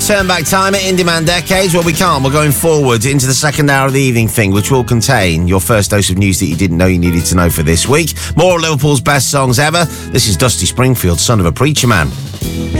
turn back time at In Demand Decades. Well, we can't. We're going forward into the second hour of the evening thing, which will contain your first dose of news that you didn't know you needed to know for this week. More of Liverpool's best songs ever. This is Dusty Springfield, Son of a Preacher Man.